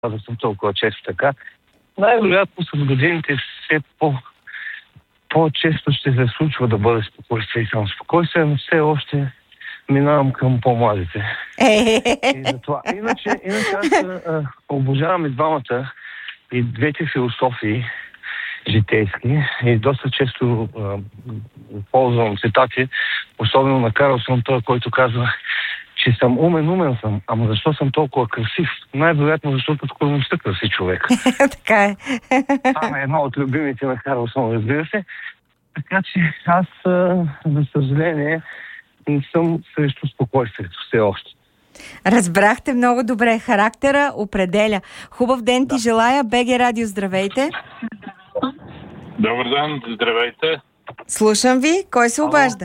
да съм толкова често така. Най-вероятно с годините все по-често ще се случва да бъде спокойствие и само спокойствие, но все още минавам към по-младите. И затова. Иначе аз обожавам и двамата, и двете философии житейски, и доста често ползвам цитати, особено на Карлсон, той, който казва, че съм умен съм. Ама защо съм толкова красив? Най-вероятно, защото скромността красив човек. Така е. Това е едно от любимите на Карлсон, разбира се. Така че аз, за съжаление, не съм срещу спокойствието все още. Разбрахте много добре. Характера определя. Хубав ден ти желая. БГ Радио, здравейте. Добър ден, здравейте. Слушам ви. Кой се обажда?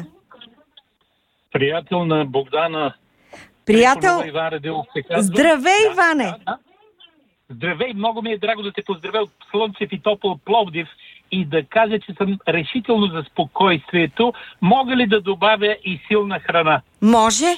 Приятел на Богдана. Приятел? Здравей, да, Иване! Да. Здравей, много ми е драго да те поздравя от Слънчев и топъл Пловдив и да кажа, че съм решително за спокойствието. Мога ли да добавя и силна храна? Може.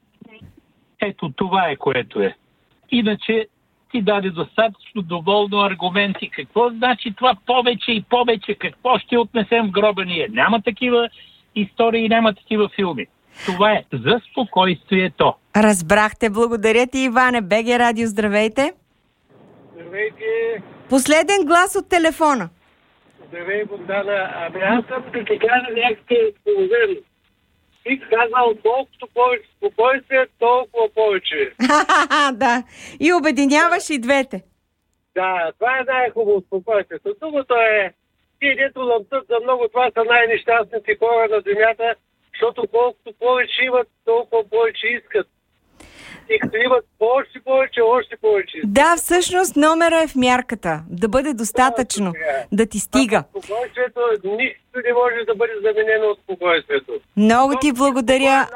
Ето, това е което е. Иначе ти даде достатъчно доволно аргументи. Какво значи това повече и повече? Какво ще отнесем в гроба ние? Няма такива истории, няма такива филми. Това е за спокойствието. Разбрахте. Благодаря ти, Иване. БГ Радио, здравейте. Здравейте. Последен глас от телефона. Здравей, Богдана. Ами аз съм да ти кажа някакви половин. Бих казал, колкото повече спокойствие, толкова повече. Да. И обединяваш и двете. Да, това е най-хубаво спокойствието. Другото е, тие дето лъмтат за много, това са най-нещастните хора на земята, защото колкото повече имат, толкова повече искат. И като имат още повече. Да, всъщност номера е в мярката. Да бъде достатъчно, да ти стига. Спокойствието, нищо не може да бъде заменено от спокойствието. Много ти благодаря.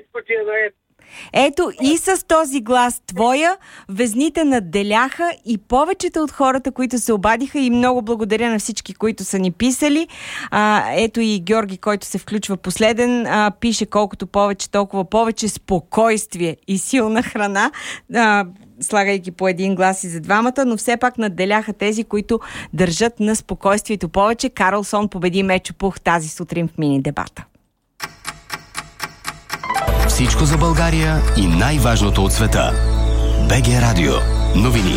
Ето и с този глас твоя везните надделяха и повечето от хората, които се обадиха, и много благодаря на всички, които са ни писали. Ето и Георги, който се включва последен, пише колкото повече, толкова повече спокойствие и силна храна, слагайки по един глас и за двамата, но все пак надделяха тези, които държат на спокойствието повече. Карлсон победи Мечо Пух тази сутрин в мини дебата. Всичко за България и най-важното от света. БГ Радио. Новини.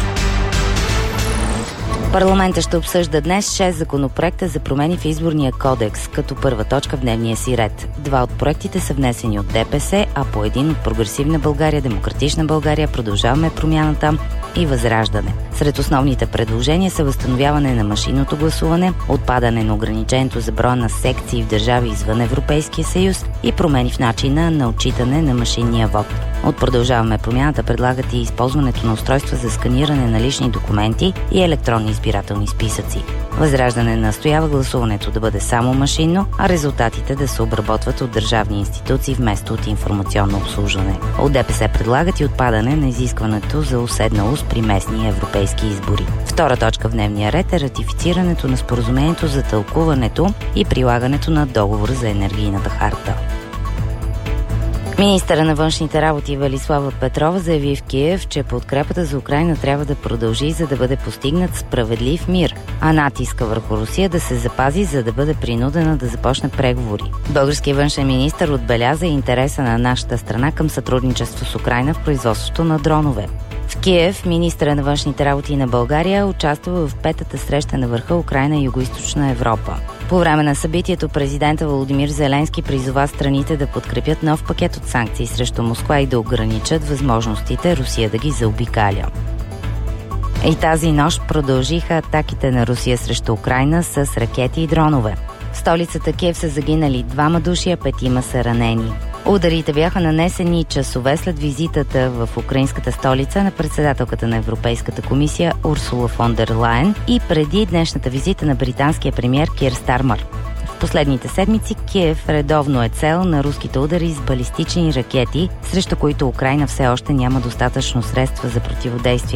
Парламентът ще обсъжда днес 6 законопроекта за промени в изборния кодекс, като първа точка в дневния си ред. 2 от проектите са внесени от ДПС, а по един от Прогресивна България, Демократична България, Продължаваме промяната и Възраждане. Сред основните предложения са възстановяване на машинното гласуване, отпадане на ограничението за броя на секции в държави извън Европейския съюз и промени в начина на отчитане на машинния вод. От Продължаваме промяната предлагат и използването на устройства за сканиране на лични документи и електронни избирателни списъци. Възраждане настоява гласуването да бъде само машинно, а резултатите да се обработват от държавни институции вместо от информационно обслужване. От ДПС предлагат и отпадане на изискването за уседналост при местни европейски избори. Втора точка в дневния ред е ратифицирането на споразумението за тълкуването и прилагането на договора за енергийната харта. Министърът на външните работи Велислава Петрова заяви в Киев, че подкрепата за Украйна трябва да продължи, за да бъде постигнат справедлив мир, а натиска върху Русия да се запази, за да бъде принудена да започне преговори. Българският външен министър отбеляза интереса на нашата страна към сътрудничество с Украйна в производството на дронове. В Киев министърът на външните работи на България участва в 5-та среща на върха Украйна и Югоизточна Европа. По време на събитието президента Володимир Зеленски призова страните да подкрепят нов пакет от санкции срещу Москва и да ограничат възможностите Русия да ги заобикаля. И тази нощ продължиха атаките на Русия срещу Украйна с ракети и дронове. В столицата Киев са загинали 2 души, а 5 са ранени. Ударите бяха нанесени часове след визитата в украинската столица на председателката на Европейската комисия Урсула фон дер Лайен и преди днешната визита на британския премиер Кир Стармър. В последните седмици Киев редовно е цел на руските удари с балистични ракети, срещу които Украйна все още няма достатъчно средства за противодействие.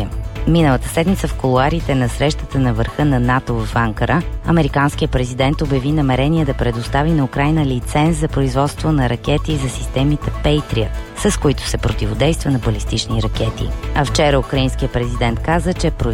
Миналата седмица в кулоарите на срещата на върха на НАТО в Анкара, американският президент обяви намерение да предостави на Украйна лиценз за производство на ракети за системите Patriot, с които се противодейства на балистични ракети. А вчера украинският президент каза, че